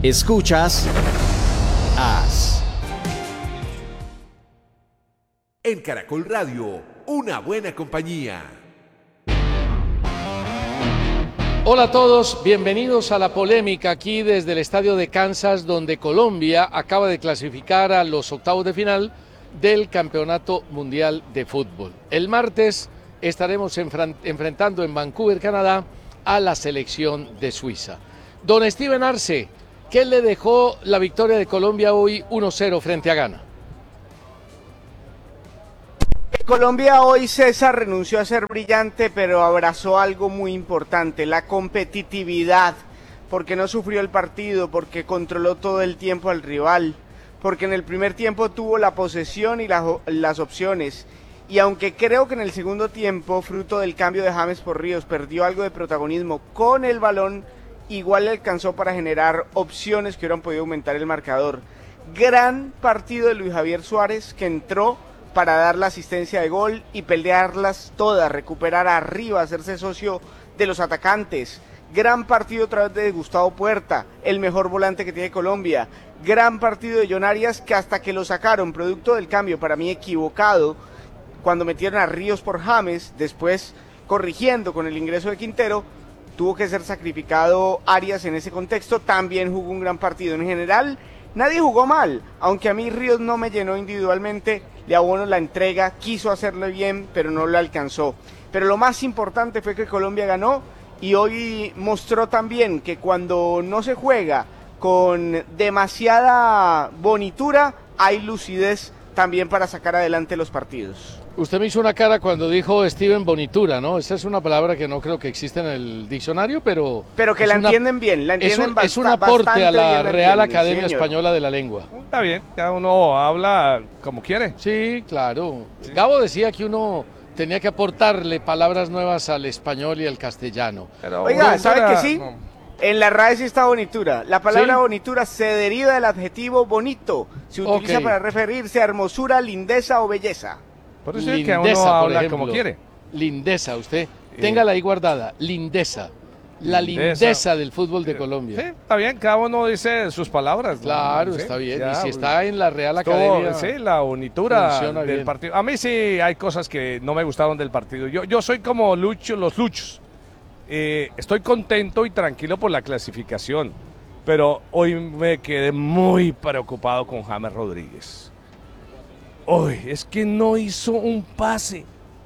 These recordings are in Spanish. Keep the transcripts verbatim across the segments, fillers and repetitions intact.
Escuchas As. En Caracol Radio, una buena compañía. Hola a todos, bienvenidos a la polémica aquí desde el estadio de Kansas, donde Colombia acaba de clasificar a los octavos de final del Campeonato Mundial de Fútbol. El martes estaremos enfrentando en Vancouver, Canadá, a la selección de Suiza. Don Steven Arce, ¿qué le dejó la victoria de Colombia hoy uno cero frente a Ghana? Colombia hoy, César, renunció a ser brillante, pero abrazó algo muy importante, la competitividad, porque no sufrió el partido, porque controló todo el tiempo al rival, porque en el primer tiempo tuvo la posesión y la, las opciones, y aunque creo que en el segundo tiempo, fruto del cambio de James por Ríos, perdió algo de protagonismo con el balón, igual le alcanzó para generar opciones que hubieran podido aumentar el marcador. Gran partido de Luis Javier Suárez, que entró para dar la asistencia de gol y pelearlas todas, recuperar arriba, hacerse socio de los atacantes. Gran partido otra vez de Gustavo Puerta, el mejor volante que tiene Colombia. Gran partido de John Arias, que hasta que lo sacaron, producto del cambio, para mí equivocado, cuando metieron a Ríos por James, después corrigiendo con el ingreso de Quintero, tuvo que ser sacrificado Arias en ese contexto, también jugó un gran partido. En general, nadie jugó mal, aunque a mí Ríos no me llenó individualmente, le abono la entrega, quiso hacerlo bien, pero no lo alcanzó. Pero lo más importante fue que Colombia ganó y hoy mostró también que cuando no se juega con demasiada bonitura, hay lucidez también para sacar adelante los partidos. Usted me hizo una cara cuando dijo Steven bonitura, ¿no? Esa es una palabra que no creo que exista en el diccionario, pero... Pero que la una, entienden bien, la entienden es un, bast- es un aporte a la Real Academia sí, Española de la Lengua. Está bien, cada uno habla como quiere. Sí, claro. Sí. Gabo decía que uno tenía que aportarle palabras nuevas al español y al castellano. Pero, Oiga, ¿sabe era... que sí? No. En la R A E sí está bonitura. La palabra ¿sí? bonitura se deriva del adjetivo bonito. Se utiliza okay. para referirse a hermosura, lindeza o belleza. Por eso es que uno habla ejemplo, como quiere. Lindeza, usted, sí. téngala ahí guardada, lindeza. La lindeza, lindeza del fútbol de Colombia. Sí, está bien, cada uno dice sus palabras. Claro, ¿no? está sí, bien. Ya, y si está en la Real Academia. Sí, la bonitura del bien. partido. A mí sí hay cosas que no me gustaron del partido. Yo, yo soy como Lucho, los Luchos. Eh, estoy contento y tranquilo por la clasificación, pero hoy me quedé muy preocupado con James Rodríguez. Hoy es que no hizo un pase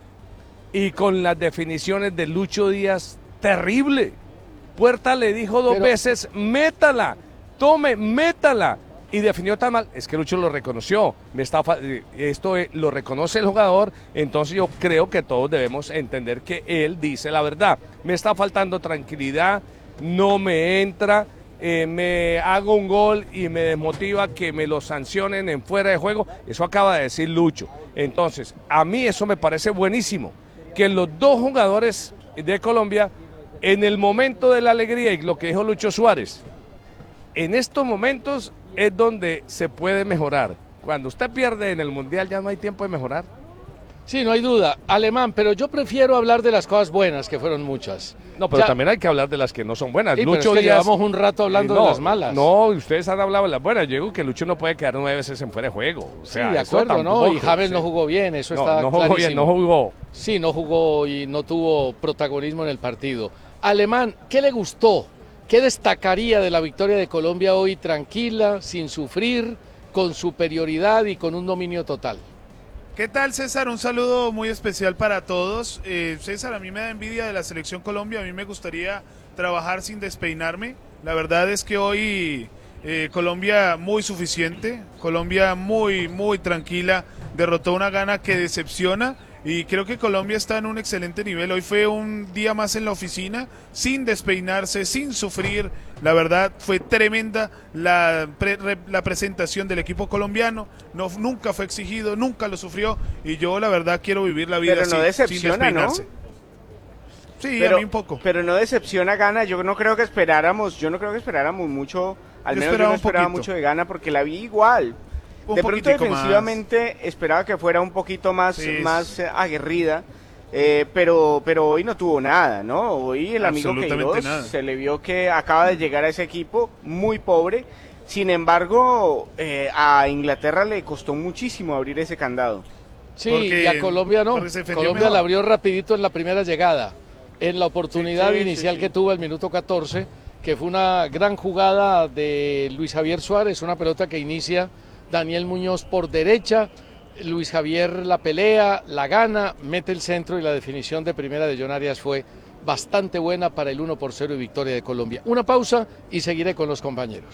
y con las definiciones de Lucho Díaz, terrible. Puerta le dijo dos pero... veces, métala, tome, métala. Y definió tan mal, es que Lucho lo reconoció, me está, esto lo reconoce el jugador, entonces yo creo que todos debemos entender que él dice la verdad. Me está faltando tranquilidad, no me entra, eh, me hago un gol y me desmotiva que me lo sancionen en fuera de juego, eso acaba de decir Lucho. Entonces, a mí eso me parece buenísimo, que los dos jugadores de Colombia, en el momento de la alegría y lo que dijo Lucho Suárez, en estos momentos es donde se puede mejorar. Cuando usted pierde en el Mundial ya no hay tiempo de mejorar. Sí, no hay duda. Alemán, pero yo prefiero hablar de las cosas buenas, que fueron muchas. No, pero ya... también hay que hablar de las que no son buenas. Sí, Lucho pero es que Díaz... llevamos un rato hablando no, de las malas. No, ustedes han hablado de las buenas. Yo digo que Lucho no puede quedar nueve veces en fuera de juego. O sea, sí, de acuerdo, ¿no? Y James sí. no jugó bien, eso no, está no jugó clarísimo. bien, no jugó. Sí, no jugó y no tuvo protagonismo en el partido. Alemán, ¿qué le gustó? ¿Qué destacaría de la victoria de Colombia hoy tranquila, sin sufrir, con superioridad y con un dominio total? ¿Qué tal, César? Un saludo muy especial para todos. Eh, César, a mí me da envidia de la Selección Colombia, a mí me gustaría trabajar sin despeinarme. La verdad es que hoy eh, Colombia muy suficiente, Colombia muy, muy tranquila, derrotó una Ghana que decepciona. Y creo que Colombia está en un excelente nivel. Hoy fue un día más en la oficina, sin despeinarse, sin sufrir. La verdad fue tremenda la, pre, re, la presentación del equipo colombiano. No, nunca fue exigido, nunca lo sufrió. Y yo la verdad quiero vivir la vida pero no sin, decepciona, sin despeinarse. ¿no? Sí, pero, a mí un poco. Pero no decepciona Ghana. Yo no creo que esperáramos, yo no creo que esperáramos mucho. Al yo menos yo no esperaba mucho de Ghana porque la vi igual. Un de pronto defensivamente más. esperaba que fuera un poquito más, sí. más eh, aguerrida, Eh, pero, pero hoy no tuvo nada, ¿no? Hoy el amigo Absolutamente Queiroz nada. se le vio que acaba de llegar a ese equipo muy pobre. Sin embargo, eh, a Inglaterra le costó muchísimo abrir ese candado. Sí, Porque- y a Colombia no. porque se defendió Colombia mejor. la abrió rapidito en la primera llegada. En la oportunidad Sí, sí, inicial sí, sí. que tuvo el minuto catorce, que fue una gran jugada de Luis Javier Suárez, una pelota que inicia Daniel Muñoz por derecha. Luis Javier la pelea, la gana, mete el centro y la definición de primera de John Arias fue bastante buena para el uno por cero y victoria de Colombia. Una pausa y seguiré con los compañeros.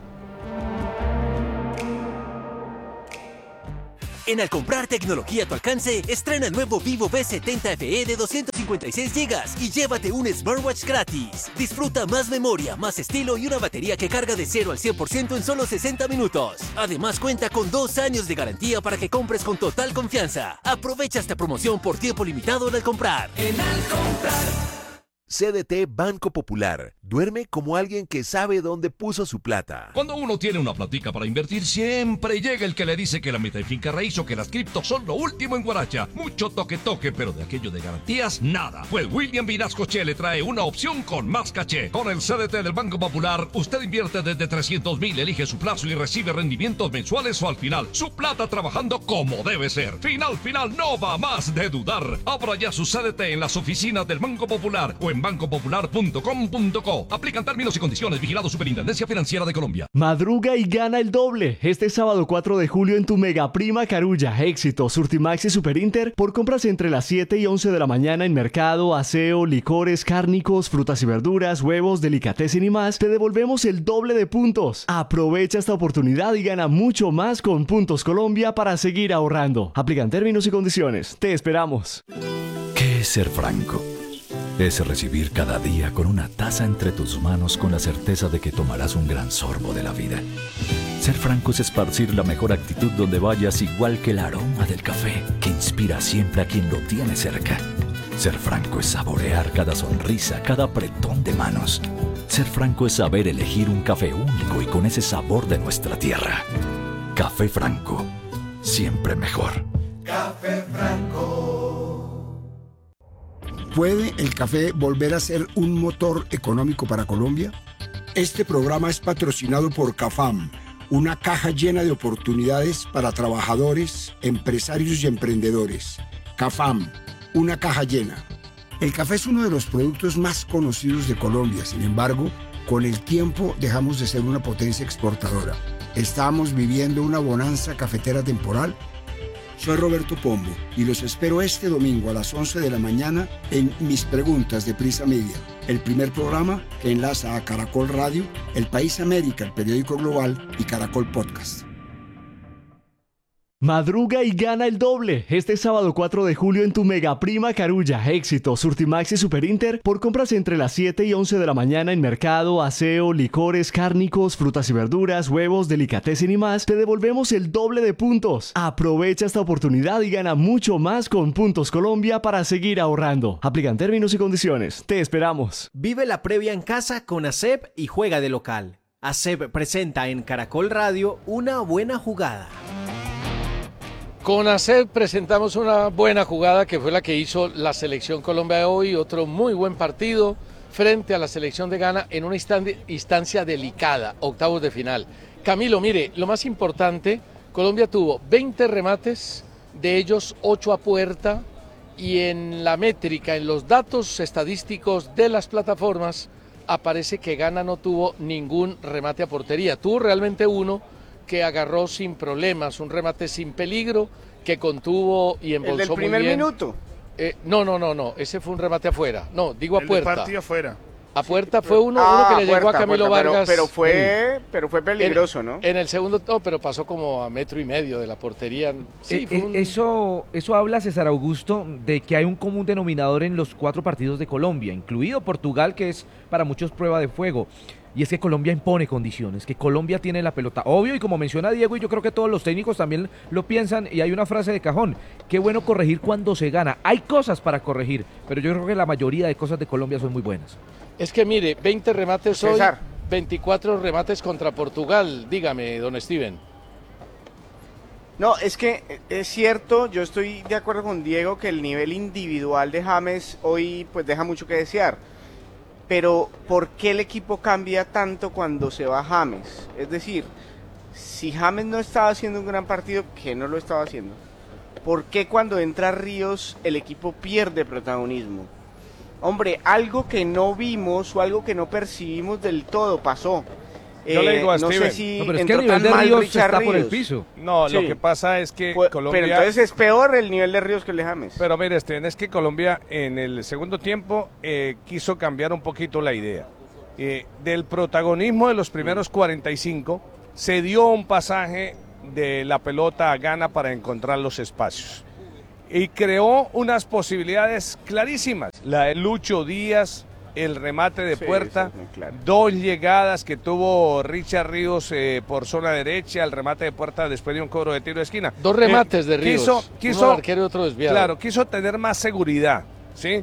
En Al comprar tecnología a tu alcance, estrena el nuevo Vivo V setenta F E de doscientos cincuenta y seis gigas y llévate un smartwatch gratis. Disfruta más memoria, más estilo y una batería que carga de cero al cien por ciento en solo sesenta minutos. Además cuenta con dos años de garantía para que compres con total confianza. Aprovecha esta promoción por tiempo limitado en Al comprar. En Al comprar. C D T Banco Popular. Duerme como alguien que sabe dónde puso su plata. Cuando uno tiene una platica para invertir, siempre llega el que le dice que la meta de finca raíz o que las criptos son lo último en Guaracha. Mucho toque toque, pero de aquello de garantías, nada. Pues William Vinascoche le trae una opción con más caché. Con el C D T del Banco Popular, usted invierte desde trescientos mil, elige su plazo y recibe rendimientos mensuales o al final. Su plata trabajando como debe ser. Final, final, no va más de dudar. Abra ya su C D T en las oficinas del Banco Popular o en banco popular punto com punto co. Aplican términos y condiciones. Vigilado Superintendencia Financiera de Colombia. Madruga y gana el doble. Este sábado cuatro de julio en tu Mega Prima Carulla, Éxito, Surtimax y Superinter por compras entre las siete y once de la mañana en mercado, aseo, licores, cárnicos, frutas y verduras, huevos, delicatessen y más. Te devolvemos el doble de puntos. Aprovecha esta oportunidad y gana mucho más con Puntos Colombia para seguir ahorrando. Aplican términos y condiciones. Te esperamos. ¿Qué es ser franco? Es recibir cada día con una taza entre tus manos con la certeza de que tomarás un gran sorbo de la vida. Ser franco es esparcir la mejor actitud donde vayas, igual que el aroma del café que inspira siempre a quien lo tiene cerca. Ser franco es saborear cada sonrisa, cada apretón de manos. Ser franco es saber elegir un café único y con ese sabor de nuestra tierra. Café Franco, siempre mejor. Café Franco. ¿Puede el café volver a ser un motor económico para Colombia? Este programa es patrocinado por CAFAM, una caja llena de oportunidades para trabajadores, empresarios y emprendedores. CAFAM, una caja llena. El café es uno de los productos más conocidos de Colombia. Sin embargo, con el tiempo dejamos de ser una potencia exportadora. Estamos viviendo una bonanza cafetera temporal. Soy Roberto Pombo y los espero este domingo a las once de la mañana en Mis Preguntas de Prisa Media, el primer programa que enlaza a Caracol Radio, El País América, el periódico global, y Caracol Podcast. Madruga y gana el doble. Este sábado cuatro de julio en tu Mega Prima Carulla, Éxito, Surtimax y Superinter por compras entre las siete y once de la mañana en mercado, aseo, licores, cárnicos, frutas y verduras, huevos, delicatessen y más. Te devolvemos el doble de puntos. Aprovecha esta oportunidad y gana mucho más con Puntos Colombia para seguir ahorrando. Aplican términos y condiciones. Te esperamos. Vive la previa en casa con A S E P y juega de local. A S E P presenta en Caracol Radio Una Buena Jugada. Con A S E P presentamos una buena jugada que fue la que hizo la Selección Colombia de hoy, otro muy buen partido frente a la Selección de Ghana en una instancia, instancia delicada, octavos de final. Camilo, mire, lo más importante, Colombia tuvo veinte remates, de ellos ocho a puerta, y en la métrica, en los datos estadísticos de las plataformas, aparece que Ghana no tuvo ningún remate a portería, tuvo realmente uno que agarró sin problemas, un remate sin peligro, que contuvo y embolsó muy bien. ¿El del primer minuto? Eh, no, no, no, no, ese fue un remate afuera. No, digo a El puerta. de partido afuera. A puerta fue uno, Ah, uno que le llegó puerta, a Camilo puerta, pero- Vargas. Pero, fue, pero fue peligroso, en, ¿no? En el segundo, no, pero pasó como a metro y medio de la portería. Sí, Eh, fue eh, un- eso, eso habla, César Augusto, de que hay un común denominador en los cuatro partidos de Colombia, incluido Portugal, que es para muchos prueba de fuego. Y es que Colombia impone condiciones, que Colombia tiene la pelota. Obvio, y como menciona Diego, y yo creo que todos los técnicos también lo piensan, y hay una frase de cajón: qué bueno corregir cuando se gana. Hay cosas para corregir, pero yo creo que la mayoría de cosas de Colombia son muy buenas. Es que mire, veinte remates hoy, César. veinticuatro remates contra Portugal. Dígame, don Steven. No, es que es cierto, yo estoy de acuerdo con Diego que el nivel individual de James hoy pues deja mucho que desear. Pero ¿por qué el equipo cambia tanto cuando se va James? Es decir, si James no estaba haciendo un gran partido, que no lo estaba haciendo, ¿por qué cuando entra Ríos el equipo pierde protagonismo? Hombre, algo que no vimos o algo que no percibimos del todo pasó. Yo le digo a no Steven. sé si No, pero es que el nivel de mal Ríos Richard está por el Ríos. piso. No, Sí. lo que pasa es que Pues, Colombia... Pero entonces es peor el nivel de Ríos que el de James. Pero mire, Steven, es que Colombia en el segundo tiempo eh, quiso cambiar un poquito la idea. Eh, del protagonismo de los primeros cuarenta y cinco se dio un pasaje de la pelota a Gana para encontrar los espacios. Y creó unas posibilidades clarísimas. La de Lucho Díaz, el remate de Sí, puerta, eso es muy claro. dos llegadas que tuvo Richard Ríos eh, por zona derecha, el remate de puerta después de un cobro de tiro de esquina. Dos remates de Ríos, Quiso, uno quiso, al arquero y otro desviado. Claro, quiso tener más seguridad, ¿sí?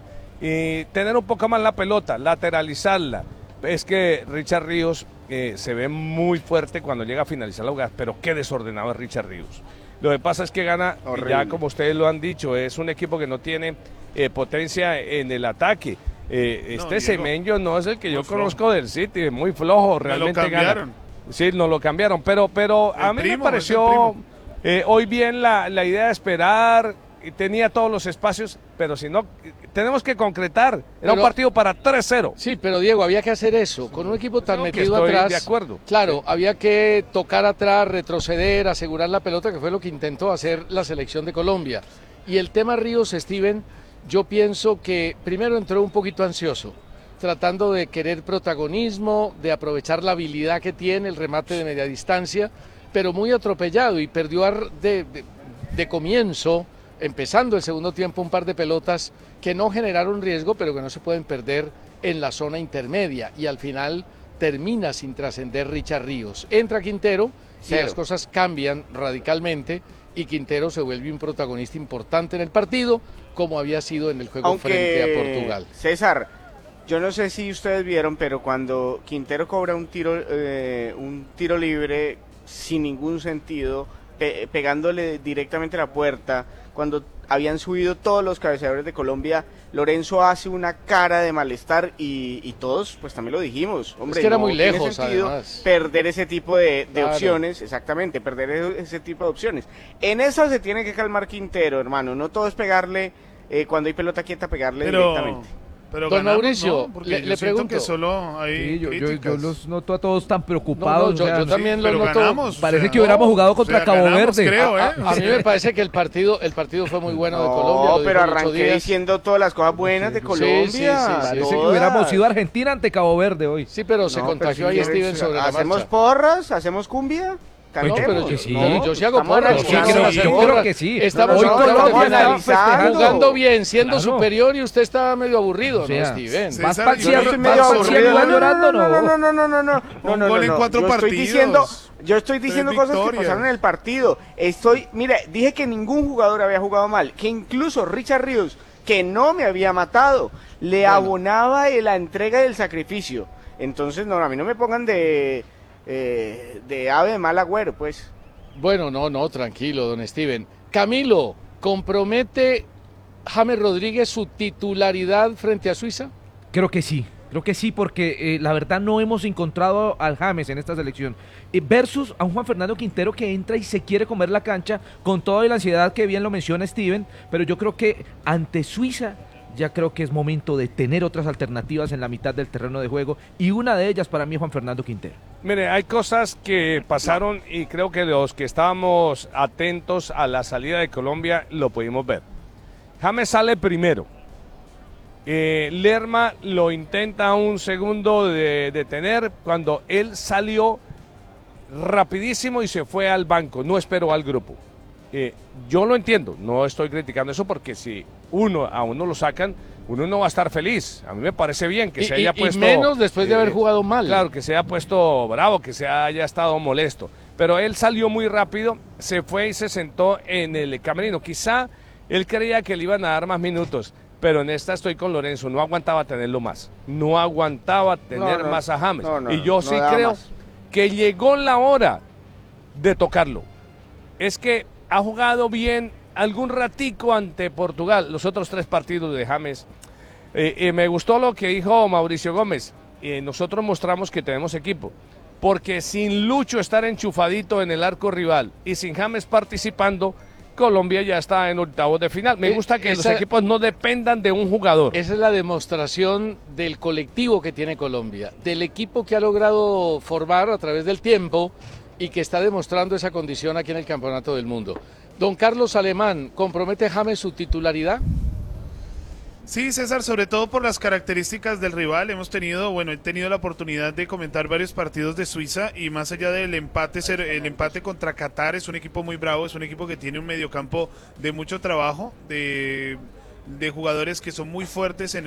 Y tener un poco más la pelota, lateralizarla. Es que Richard Ríos eh, se ve muy fuerte cuando llega a finalizar la jugada, pero qué desordenado es Richard Ríos. Lo que pasa es que Gana, Horrible. ya como ustedes lo han dicho, es un equipo que no tiene eh, potencia en el ataque. Eh, No, este Diego, Semenyo no es el que yo muy flojo. conozco del City, muy flojo, Me realmente lo cambiaron. Gana. Sí, nos lo cambiaron, pero, pero a El mí primo, me es el pareció primo. eh, hoy bien la, la idea de esperar, y tenía todos los espacios, pero si no, tenemos que concretar. Era Pero- un partido para tres cero. Sí, pero Diego, había que hacer eso. Con un equipo tan Creo que metido estoy atrás. de acuerdo. Claro, había que tocar atrás, retroceder, asegurar la pelota, que fue lo que intentó hacer la selección de Colombia. Y el tema Ríos, Steven, yo pienso que primero entró un poquito ansioso, tratando de querer protagonismo, de aprovechar la habilidad que tiene, el remate de media distancia, pero muy atropellado y perdió ar- de, de- de comienzo, empezando el segundo tiempo, un par de pelotas que no generaron riesgo, pero que no se pueden perder en la zona intermedia. Y al final termina sin trascender Richard Ríos. Entra Quintero y Cero. las cosas cambian radicalmente y Quintero se vuelve un protagonista importante en el partido, como había sido en el juego frente a Portugal. César, yo no sé si ustedes vieron, pero cuando Quintero cobra un tiro, eh, un tiro libre sin ningún sentido, pe- pegándole directamente a la puerta, cuando habían subido todos los cabeceadores de Colombia, Lorenzo hace una cara de malestar y, y todos, pues también lo dijimos. Hombre, que era no muy tiene lejos, sentido además. perder ese tipo de, de Claro. opciones, exactamente, perder e- ese tipo de opciones. En eso se tiene que calmar Quintero, hermano. No todo es pegarle, eh, cuando hay pelota quieta, pegarle Pero, directamente. pero Don ganamos, Mauricio, ¿no? Porque le- yo le siento pregunto. que solo hay Sí, yo, yo- yo críticas. los noto a todos tan No, preocupados. no, yo, o sea, yo también Sí, lo pero noto. ganamos, parece o sea, que hubiéramos no, jugado o contra sea, Cabo ganamos, Verde. creo, ¿eh? A, a mí me parece que el partido, el partido fue muy bueno de No, Colombia. lo pero dijo Lucho arranqué Díaz. diciendo todas las cosas buenas de Sí, Colombia. sí, sí, sí. Parece que todas. hubiéramos sido Argentina ante Cabo Verde hoy. Sí, pero se No, contagió pero ahí si Steven quieres, sobre la ¿hacemos marcha. porras? ¿Hacemos cumbia? No, Cantemos. pero yo, sí. pero yo sí hago Estamos porras. Yo sí analizando. creo, Vamos a yo hacer creo porras. que sí. Estamos Hoy jugando Colombia bien, estaba analizando. jugando bien, siendo Claro. superior y usted estaba medio aburrido, O sea, ¿no, Steven? sí. Vas César, pa'l yo cierre- estoy vas medio pa'l aburrido. cierre No, no, llorando, no, no, no. no, no, no, no, no, no, Un no, gol en no. cuatro Yo estoy partidos. diciendo, yo estoy Tres diciendo cosas que victorias. pasaron en el partido. Estoy, mira, dije que ningún jugador había jugado mal, que incluso Richard Ríos, que no me había matado, le Bueno. abonaba la entrega del sacrificio. Entonces, no, a mí no me pongan de eh, de ave de mal agüero, pues. Bueno, no, no, tranquilo, don Steven. Camilo, ¿compromete James Rodríguez su titularidad frente a Suiza? Creo que sí, creo que sí, porque eh, la verdad no hemos encontrado al James en esta selección. Eh, versus a un Juan Fernando Quintero que entra y se quiere comer la cancha con toda la ansiedad que bien lo menciona Steven, pero yo creo que ante Suiza ya creo que es momento de tener otras alternativas en la mitad del terreno de juego y una de ellas para mí es Juan Fernando Quintero. Mire, hay cosas que pasaron y creo que los que estábamos atentos a la salida de Colombia lo pudimos ver. James sale primero. Eh, Lerma lo intenta un segundo de detener cuando él salió rapidísimo y se fue al banco, no esperó al grupo. Eh, yo lo entiendo, no estoy criticando eso porque si uno a uno lo sacan, uno no va a estar feliz. A mí me parece bien que Y, se haya y- y puesto... menos después de eh, haber jugado mal. Claro, que se haya puesto bravo, que se haya estado molesto. Pero él salió muy rápido, se fue y se sentó en el camerino. Quizá él creía que le iban a dar más minutos, pero en esta estoy con Lorenzo, no aguantaba tenerlo más. No aguantaba tener No, no, más a James. no, no, y yo no sí daba creo más. que llegó la hora de tocarlo. Es que ha jugado bien algún ratico ante Portugal, los otros tres partidos de James. Eh, eh, me gustó lo que dijo Mauricio Gómez, eh, nosotros mostramos que tenemos equipo, porque sin Lucho estar enchufadito en el arco rival y sin James participando, Colombia ya está en octavos de final. Me gusta que Esa, los equipos no dependan de un jugador. Esa es la demostración del colectivo que tiene Colombia, del equipo que ha logrado formar a través del tiempo y que está demostrando esa condición aquí en el Campeonato del Mundo. Don Carlos Alemán, ¿compromete James su titularidad? Sí, César, sobre todo por las características del rival. Hemos tenido, bueno, he tenido la oportunidad de comentar varios partidos de Suiza y más allá del empate, el empate contra Qatar, es un equipo muy bravo, es un equipo que tiene un mediocampo de mucho trabajo, de, de jugadores que son muy fuertes en